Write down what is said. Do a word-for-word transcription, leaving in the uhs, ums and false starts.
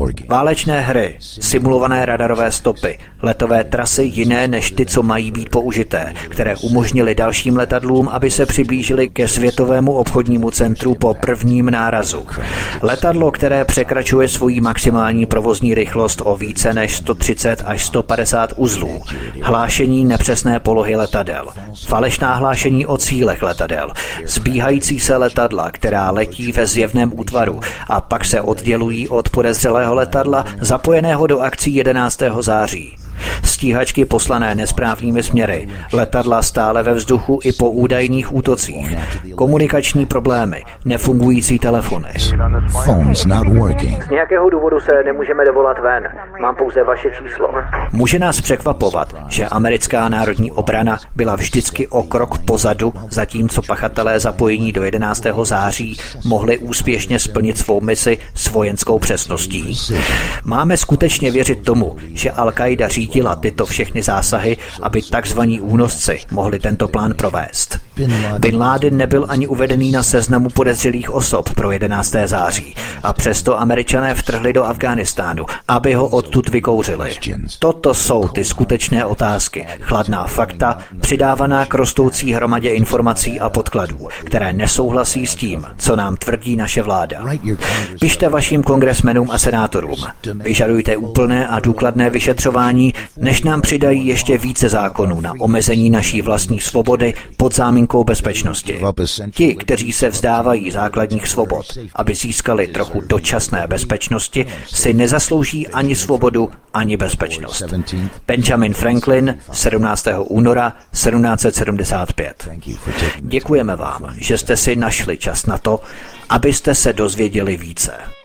Válečné hry, simulované radarové stopy, letové trasy jiné než ty, co mají být použité, které umožnily dalším letadlům, aby se přiblížili ke světovému obchodnímu centru po prvním nárazu. Letadlo, které překračuje svoji maximální provozní rychlost o více než sto třicet až sto padesát uzlů. Hlášení nepřesné polohy letadel. Falešná hlášení o cílech letadel. Zbíhající se letadla, která letí ve zjevném útvaru a pak se oddělují od podezřelého letadla zapojeného do akcí jedenáctého září. Stíhačky poslané nesprávnými směry, letadla stále ve vzduchu i po údajných útocích, komunikační problémy, nefungující telefony. Z nějakého důvodu se nemůžeme dovolat ven, mám pouze vaše číslo. Může nás překvapovat, že americká národní obrana byla vždycky o krok pozadu, zatímco pachatelé zapojení do jedenáctého září mohli úspěšně splnit svou misi s vojenskou přesností. Máme skutečně věřit tomu, že Al-Qaida řídila tyto všechny zásahy, aby takzvaní únosci mohli tento plán provést. Bin Laden nebyl ani uvedený na seznamu podezřelých osob pro jedenácté září a přesto Američané vtrhli do Afghánistánu, aby ho odtud vykouřili. Toto jsou ty skutečné otázky, chladná fakta, přidávaná k rostoucí hromadě informací a podkladů, které nesouhlasí s tím, co nám tvrdí naše vláda. Pište vašim kongresmenům a senátorům. Vyžadujte úplné a důkladné vyšetřování, než nám přidají ještě více zákonů na omezení naší vlastní svobody pod záminkou bezpečnosti. Ti, kteří se vzdávají základních svobod, aby získali trochu dočasné bezpečnosti, si nezaslouží ani svobodu, ani bezpečnost. Benjamin Franklin, sedmnáctého února sedmnáct set sedmdesát pět. Děkujeme vám, že jste si našli čas na to, abyste se dozvěděli více.